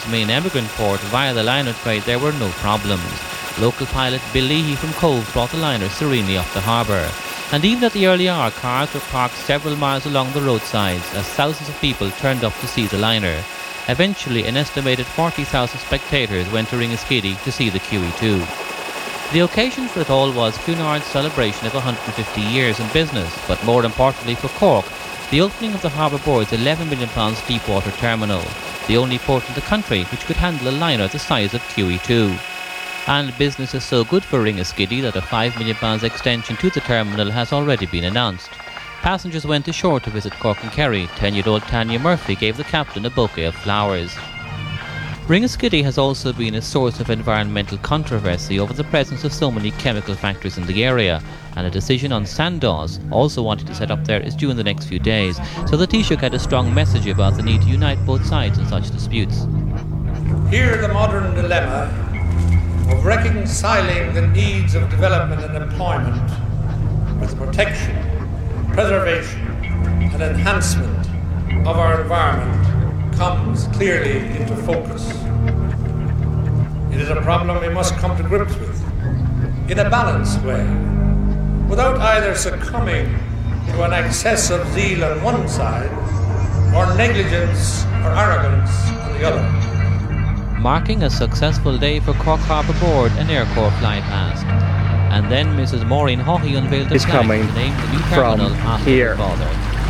main emigrant port via the liner trade, there were no problems. Local pilot Bill Leahy from Cove brought the liner serenely up the harbour. And even at the early hour, cars were parked several miles along the roadsides as thousands of people turned up to see the liner. Eventually, an estimated 40,000 spectators went to Ringaskiddy to see the QE2. The occasion for it all was Cunard's celebration of 150 years in business, but more importantly for Cork, the opening of the Harbour Board's £11 million deepwater terminal, the only port in the country which could handle a liner the size of QE2. And business is so good for Ringaskiddy that a £5 million extension to the terminal has already been announced. Passengers went ashore to visit Cork and Kerry. 10-year-old Tanya Murphy gave the captain a bouquet of flowers. Ringaskiddy has also been a source of environmental controversy over the presence of so many chemical factories in the area, and a decision on Sandoz, also wanting to set up there, is due in the next few days, so the Taoiseach had a strong message about the need to unite both sides in such disputes. Here the modern dilemma of reconciling the needs of development and employment with the protection, preservation and enhancement of our environment comes clearly into focus. It is a problem we must come to grips with in a balanced way, without either succumbing to an excess of zeal on one side or negligence or arrogance on the other. Marking a successful day for Cork Harbour Board, an Air Corps fly past. And then Mrs. Maureen Haughey unveiled a flag to name the new terminal after her father.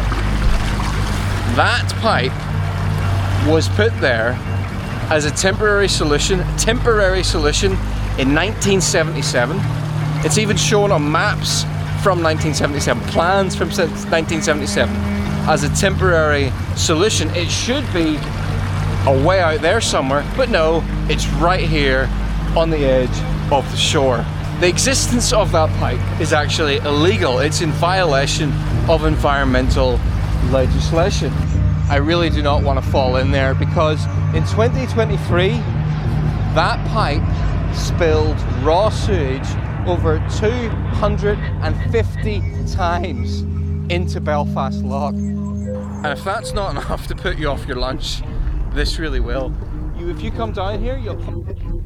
That pipe was put there as a temporary solution in 1977. It's even shown on maps from 1977, plans from 1977 as a temporary solution. It should be a way out there somewhere, but no, it's right here on the edge of the shore. The existence of that pipe is actually illegal. It's in violation of environmental legislation. I really do not want to fall in there because in 2023, that pipe spilled raw sewage over 250 times into Belfast Lough. And if that's not enough to put you off your lunch, this really will. If you come down here, you'll come.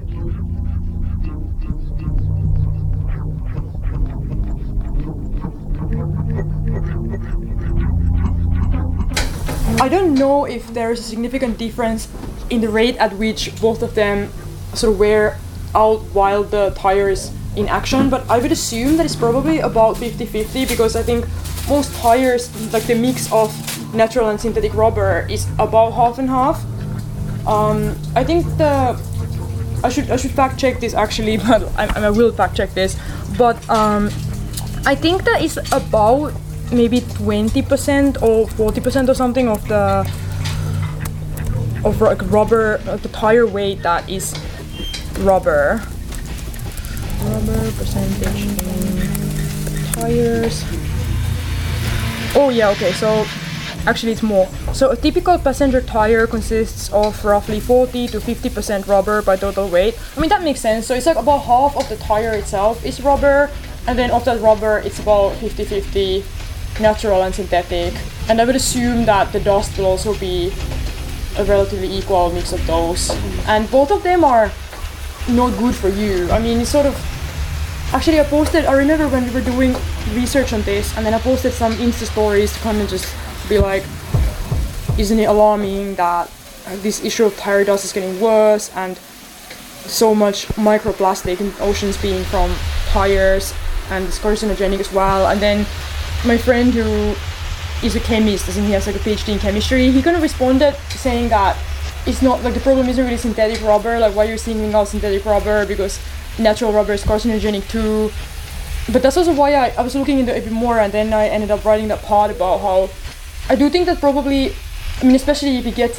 I don't know if there is a significant difference in the rate at which both of them sort of wear out while the tire is in action, but I would assume that it's probably about 50-50 because I think most tires, like the mix of natural and synthetic rubber, is about half and half. I think I should fact check this actually, but I will fact check this. But I think that is about maybe 20% or 40% or something of the rubber, the tire weight that is rubber. Rubber percentage in tires. Oh yeah, okay, so actually it's more. So a typical passenger tire consists of roughly 40 to 50% rubber by total weight. I mean, that makes sense. So it's like about half of the tire itself is rubber, and then of that rubber it's about 50-50 natural and synthetic. And I would assume that the dust will also be a relatively equal mix of those. And both of them are not good for you. I mean, it's sort of... Actually, I remember when we were doing research on this, and then I posted some Insta stories to kind of just be like, isn't it alarming that this issue of tire dust is getting worse, and so much microplastic in oceans being from tires, and it's carcinogenic as well. And then my friend who is a chemist, he has like a PhD in chemistry, he kind of responded saying that it's not like the problem isn't really synthetic rubber, like why you're singling out synthetic rubber, because natural rubber is carcinogenic too. But that's also why I was looking into it a bit more, and then I ended up writing that part about how I do think that probably, I mean, especially if you get